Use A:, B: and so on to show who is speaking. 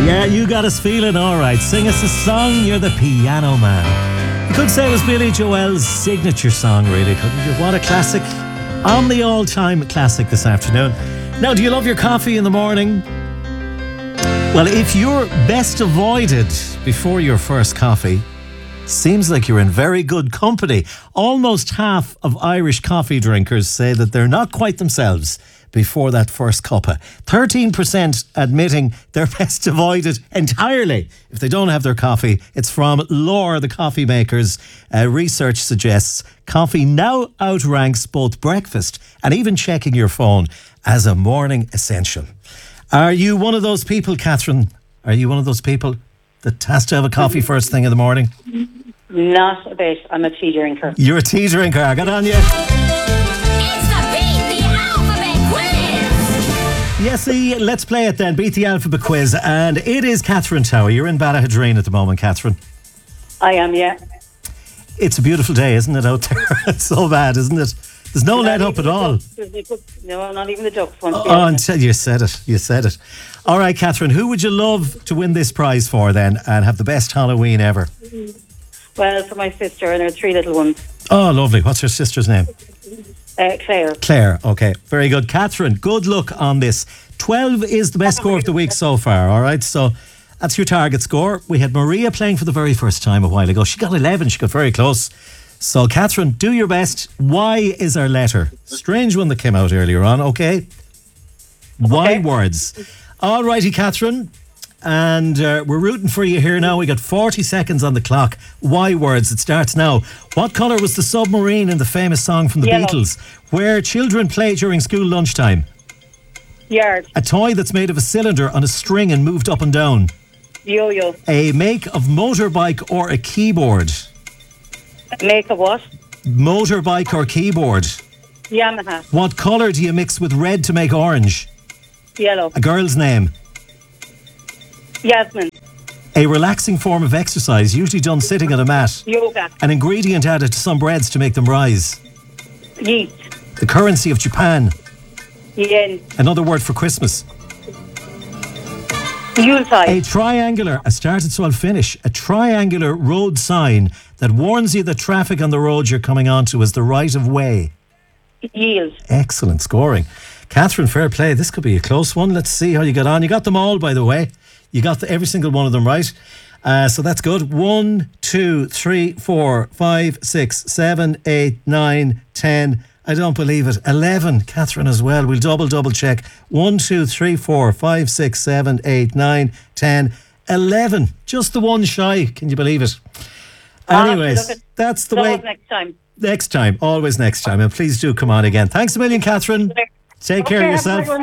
A: Yeah, you got us feeling all right. Sing us a song, you're the piano man. You could say it was Billy Joel's signature song, really, couldn't you? What a classic. On the all-time classic this afternoon. Now, do you love your coffee in the morning? Well, if you're best avoided before your first coffee, seems like you're in very good company. Almost half of Irish coffee drinkers say that they're not quite themselves before that first cuppa. 13% admitting they're best avoided entirely if they don't have their coffee. It's from Lore, the coffee makers. Research suggests coffee now outranks both breakfast and even checking your phone as a morning essential. Are you one of those people, Catherine? Are you one of those people that has to have a coffee first thing in the morning?
B: Not a bit. I'm a tea drinker.
A: You're a tea drinker. I got on you. Yes, let's play it then. Beat the Alphabet Quiz. And it is Catherine Tower. You're in Ballahadreen at the moment, Catherine.
B: I am, yeah.
A: It's a beautiful day, isn't it, out there? It's so bad, isn't it? There's no let up at all.
B: No, not even the ducks.
A: Until you said it. You said it. All right, Catherine, who would you love to win this prize for then and have the best Halloween ever?
B: Well, for my sister and her 3 little ones.
A: Oh, lovely. What's her sister's name?
B: Claire.
A: Claire, okay. Very good. Catherine, good luck on this. 12 is the best score of the week so far, all right? So that's your target score. We had Maria playing for the very first time a while ago. She got 11. She got very close. So, Catherine, do your best. Y is our letter. Strange one that came out earlier on, okay? Y words. All righty, Catherine. And we're rooting for you here now. We got 40 seconds on the clock. Y words. It starts now. What colour was the submarine in the famous song from the
B: Yellow.
A: Beatles? Where children play during school lunchtime?
B: Yard.
A: A toy that's made of a cylinder on a string and moved up and down?
B: Yo-yo.
A: A make of motorbike or a keyboard?
B: Make of what?
A: Motorbike or keyboard?
B: Yamaha.
A: What colour do you mix with red to make orange?
B: Yellow.
A: A girl's name?
B: Yasmin.
A: A relaxing form of exercise, usually done sitting on a mat.
B: Yoga.
A: An ingredient added to some breads to make them rise.
B: Yeast.
A: The currency of Japan.
B: Yen.
A: Another word for Christmas.
B: Yuletide.
A: A triangular, I started so I'll finish. A triangular road sign that warns you that traffic on the road you're coming onto is the right of way.
B: Yield.
A: Excellent scoring. Catherine, fair play. This could be a close one. Let's see how you got on. You got them all, by the way. You got every single one of them right. So that's good. 1, 2, 3, 4, 5, 6, 7, 8, 9, 10. I don't believe it. 11. Catherine as well. We'll double check. 1, 2, 3, 4, 5, 6, 7, 8, 9, 10, 11. Just the one shy. Can you believe it? Anyways, that's the way.
B: Next time.
A: Next time. Always next time. And please do come on again. Thanks a million, Catherine. Take care of yourself.